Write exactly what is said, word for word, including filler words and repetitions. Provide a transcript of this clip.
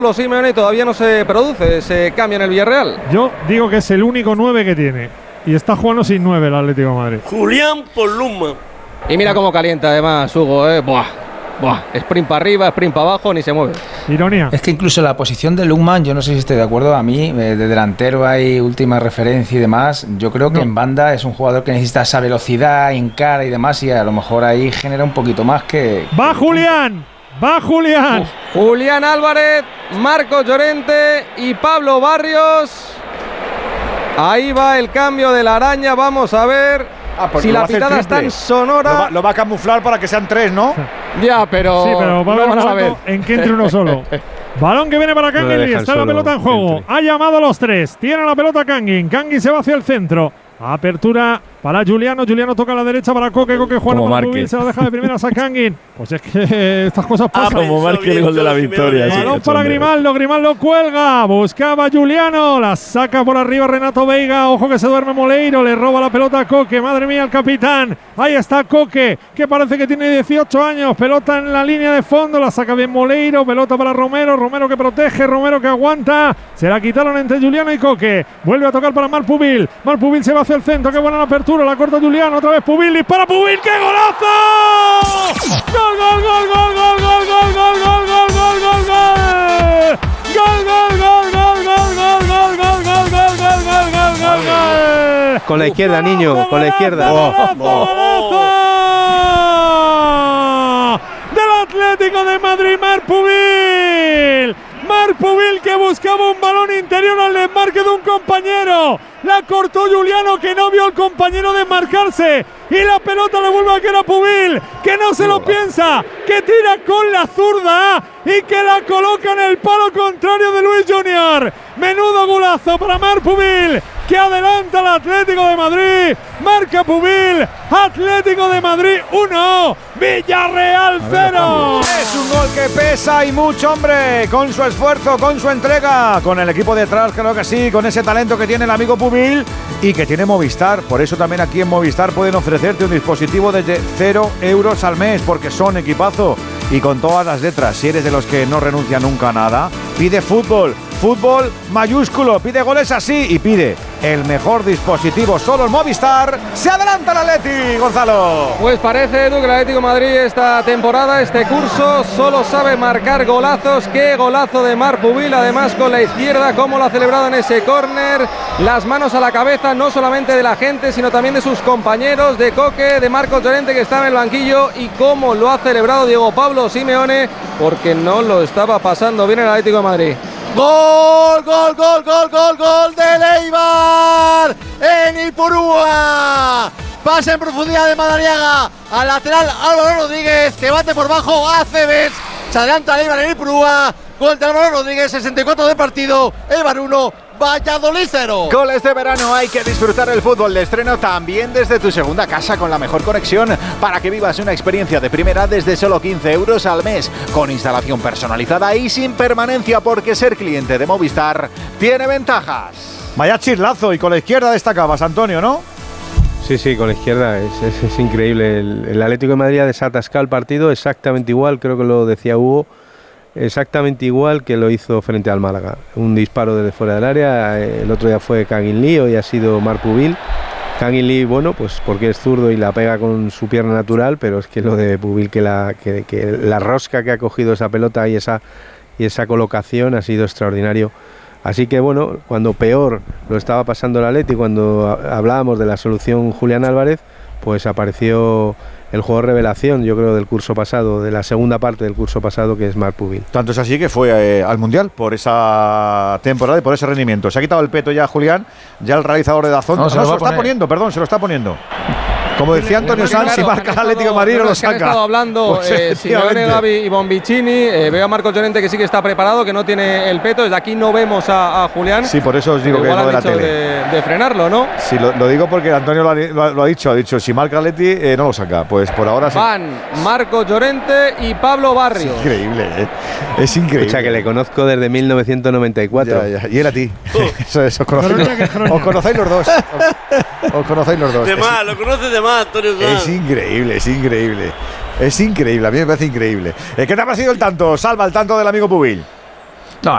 Simeone todavía no se produce ese cambio en el Villarreal. Yo digo que es el único nueve que tiene. Y está jugando sin nueve el Atlético de Madrid. Julián Poluma. Y mira cómo calienta además Hugo, ¿eh? Buah, buah. Sprint para arriba, sprint para abajo, ni se mueve. Ironía. Es que incluso la posición de Lookman, yo no sé si estoy de acuerdo, a mí, de delantero hay última referencia y demás. Yo creo que no. En banda es un jugador que necesita esa velocidad, encara y demás, y a lo mejor ahí genera un poquito más que... ¡Va Julián! ¡Va Julián! Uf, Julián Álvarez, Marcos Llorente y Pablo Barrios. Ahí va el cambio de la araña, vamos a ver ah, si la pitada es tan sonora. Lo va, lo va a camuflar para que sean tres, ¿no? Ya, pero, sí, pero va no a ver en que entre uno solo. Balón que viene para Kangin, no está la pelota en juego. Entre. Ha llamado a los tres. Tiene la pelota Kangin. Kangin se va hacia el centro. Apertura para Juliano. Juliano toca a la derecha para Coque. Coque juega para Rubín. Se la deja de primeras a Kangin. Pues es que estas cosas pasan. Ah, como marque el gol de la victoria. Balón sí, para Grimaldo. Grimaldo cuelga. Buscaba Juliano. La saca por arriba Renato Veiga. Ojo que se duerme Moleiro. Le roba la pelota a Coque. Madre mía, el capitán. Ahí está Coque, que parece que tiene dieciocho años. Pelota en la línea de fondo. La saca bien Moleiro. Pelota para Romero. Romero que protege. Romero que aguanta. Se la quitaron entre Juliano y Coque. Vuelve a tocar para Marc Pubil. Marc Pubil se va hacia el centro. Qué buena la apertura. La corta Juliano. Otra vez Pubil. Dispara Pubil. ¡Qué golazo! ¡Gol, gol, gol, gol, gol, gol, gol, gol, gol, gol, gol, gol, gol! ¡Gol, gol, gol, gol, gol, gol, gol, gol, gol, gol, gol, gol, gol, gol, gol! Con la izquierda, niño, con la izquierda. Del Atlético de Madrid, Marc Pubil. Marc Pubil que buscaba un balón interior al desmarque de un compañero. La cortó Juliano, que no vio al compañero desmarcarse. Y la pelota le vuelve a quedar a Pubil, que no se lo piensa, que tira con la zurda y que la coloca en el palo contrario de Luis Junior. Menudo golazo para Marc Pubil, que adelanta al Atlético de Madrid. Marca Pubil, Atlético de Madrid uno, Villarreal cero. Es un gol que pesa y mucho, hombre, con su esfuerzo, con su entrega, con el equipo detrás, creo que sí, con ese talento que tiene el amigo Pubil y que tiene Movistar. Por eso también aquí en Movistar pueden ofrecerte un dispositivo desde cero euros al mes, porque son equipazo y con todas las letras. Si eres de los que no renuncia nunca a nada, pide fútbol, fútbol mayúsculo, pide goles así y pide el mejor dispositivo solo en Movistar. ¡Se adelanta el Atleti, Gonzalo! Pues parece, Edu, que el Atlético de Madrid esta temporada, este curso, solo sabe marcar golazos. ¡Qué golazo de Marc Pubil! Además con la izquierda, cómo lo ha celebrado en ese córner. Las manos a la cabeza, no solamente de la gente, sino también de sus compañeros, de Coque, de Marcos Llorente, que está en el banquillo, y cómo lo ha celebrado Diego Pablo Simeone, porque no lo estaba pasando bien el Atlético de Madrid. Gol, gol, gol, gol, gol, gol de Eibar en Ipurúa. Pasa en profundidad de Madariaga al lateral Álvaro Rodríguez, que bate por bajo a Cebes. Se adelanta Eibar en Ipurúa. Gol de Álvaro Rodríguez, sesenta y cuatro de partido. Eibar uno, Valladolid cero. Goles de verano, hay que disfrutar el fútbol de estreno también desde tu segunda casa con la mejor conexión para que vivas una experiencia de primera desde solo quince euros al mes, con instalación personalizada y sin permanencia, porque ser cliente de Movistar tiene ventajas. Vaya chirlazo, y con la izquierda destacabas, Antonio, ¿no? Sí, sí, con la izquierda es, es, es increíble. El, el Atlético de Madrid ha desatascado el partido exactamente igual, creo que lo decía Hugo, exactamente igual que lo hizo frente al Málaga. Un disparo desde fuera del área, el otro día fue Kangin Lee, hoy ha sido Marc Pubil. Kangin Lee, bueno, pues porque es zurdo y la pega con su pierna natural, pero es que lo de Pubil, que la, que, que la rosca que ha cogido esa pelota y esa, y esa colocación ha sido extraordinario. Así que bueno, cuando peor lo estaba pasando el Atleti, cuando hablábamos de la solución Julián Álvarez, pues apareció el jugador revelación, yo creo, del curso pasado, de la segunda parte del curso pasado, que es Marc Pubil. Tanto es así que fue eh, al Mundial por esa temporada y por ese rendimiento. Se ha quitado el peto ya Julián, ya el realizador de Dazón. No, no, se, lo, se lo está poniendo, perdón, se lo está poniendo. Como decía Antonio Sanz, si marca el Atlético de Madrid no lo saca. Han estado hablando pues, eh, Simeone, Gavi y Bonvicini. Eh, veo a Marcos Llorente que sí que está preparado, que no tiene el peto. Desde aquí no vemos a, a Julián. Sí, por eso os digo que es lo de la tele. De, de frenarlo, ¿no? Sí, lo, lo digo porque Antonio lo ha, lo, lo ha dicho. Ha dicho, si marca el Atleti, eh, no lo saca. Pues por ahora sí. Van Marcos Llorente y Pablo Barrios. Es increíble, ¿eh? Es increíble. Escucha, que le conozco desde mil novecientos noventa y cuatro. Ya, ya. Y él a ti. Eso es, os conocéis, os conocéis los dos. Os, os conocéis los dos. De más, lo conoces de más, Antonio Sanz. Es increíble, es increíble. Es increíble, a mí me parece increíble. ¿Qué te ha parecido el tanto? Salva el tanto del amigo Pubil.